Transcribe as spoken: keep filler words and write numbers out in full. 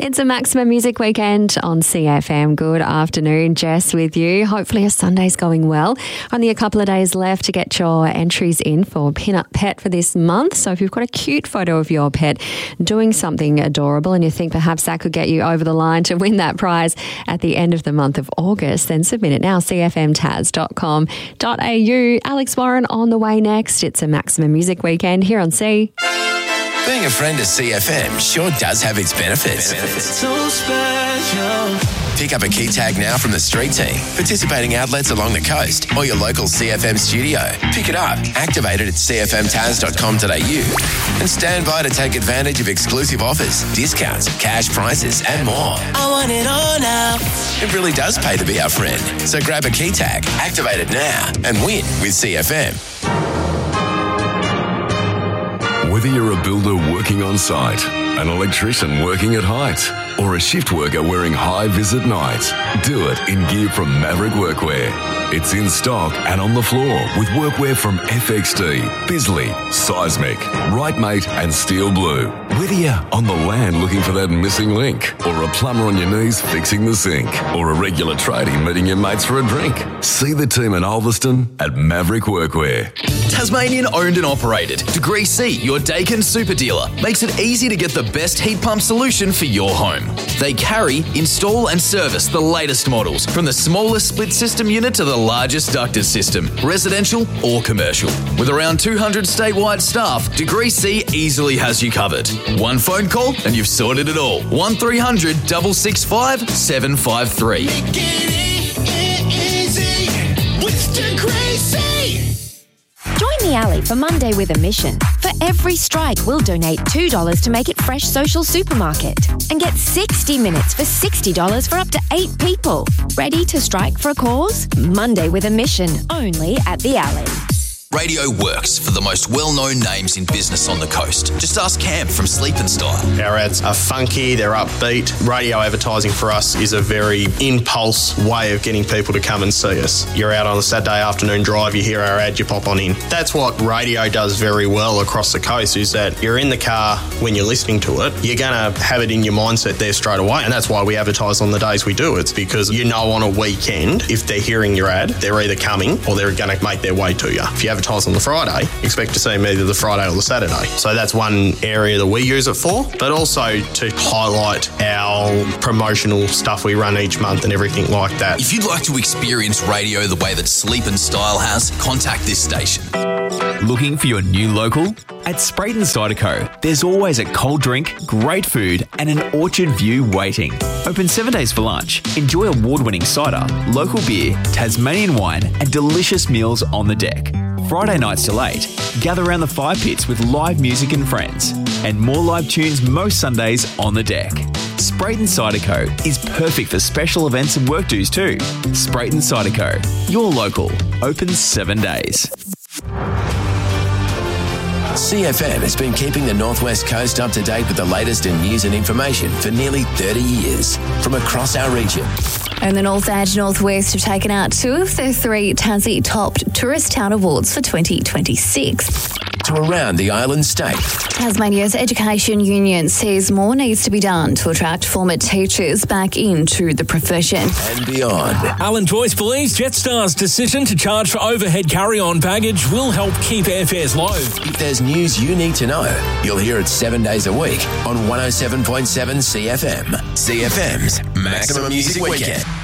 It's a Maximum Music Weekend on C F M. Good afternoon, Jess with you. Hopefully your Sunday's going well. Only a couple of days left to get your entries in for Pin Up Pet for this month. So if you've got a cute photo of your pet doing something adorable and you think perhaps that could get you over the line to win that prize at the end of the month of August, then submit it now, c f m taz dot com dot a u. Alex Warren on the way next. It's a Maximum Music Weekend here on C. Being a friend of C F M sure does have its benefits. benefits. So special. Pick up a key tag now from the street team, participating outlets along the coast, or your local C F M studio. Pick it up, activate it at c f m taz dot com dot a u, and stand by to take advantage of exclusive offers, discounts, cash prizes, and more. I want it all now. It really does pay to be our friend. So grab a key tag, activate it now, and win with C F M. Whether you're a builder working on site, an electrician working at height, or a shift worker wearing high-vis at night, do it in gear from Maverick Workwear. It's in stock and on the floor with workwear from F X D, Bisley, Seismic, Rightmate and Steel Blue. Whether you're on the land looking for that missing link, or a plumber on your knees fixing the sink, or a regular tradie meeting your mates for a drink, see the team in Ulverston at Maverick Workwear. Tasmanian owned and operated. Degree C, your Dakin super dealer, makes it easy to get the best heat pump solution for your home. They carry, install and service the latest models, from the smallest split system unit to the largest ducted system, residential or commercial. With around two hundred statewide staff, Degree C easily has you covered. One phone call and you've sorted it all. one three hundred, six six five, seven five three. Make it easy with Degree C. Join the Alley for Monday with a mission. For every strike, we'll donate two dollars to Make It Fresh Social Supermarket. And get sixty minutes for sixty dollars for up to eight people. Ready to strike for a cause? Monday with a mission, only at the Alley. Radio works for the most well-known names in business on the coast. Just ask Cam from Sleep and Style. Our ads are funky, they're upbeat. Radio advertising for us is a very impulse way of getting people to come and see us. You're out on a Saturday afternoon drive, you hear our ad, you pop on in. That's what radio does very well across the coast, is that you're in the car when you're listening to it, you're going to have it in your mindset there straight away. And that's why we advertise on the days we do. It's because you know on a weekend, if they're hearing your ad, they're either coming or they're going to make their way to you. If you advertise on the Friday, expect to see them either the Friday or the Saturday. So that's one area that we use it for, but also to highlight our promotional stuff we run each month and everything like that. If you'd like to experience radio the way that Sleep and Style has, contact this station. Looking for your new local? At Sprayton Cider Co, there's always a cold drink, great food and an orchard view waiting. Open seven days for lunch. Enjoy award-winning cider, local beer, Tasmanian wine and delicious meals on the deck. Friday nights till eight, gather around the fire pits with live music and friends. And more live tunes most Sundays on the deck. Sprayton Cider Co is perfect for special events and work dues too. Sprayton Cider Co, your local, open seven days. C F M has been keeping the Northwest Coast up to date with the latest in news and information for nearly thirty years from across our region. And the North and Northwest have taken out two of the three Tassie Topped Tourist Town Awards for twenty twenty-six. To around the island state. Tasmania's Education Union says more needs to be done to attract former teachers back into the profession. And beyond. Alan Joyce believes Jetstar's decision to charge for overhead carry-on baggage will help keep airfares low. If there's news you need to know, you'll hear it seven days a week on one oh seven point seven C F M. C F M's Maximum Music Weekend.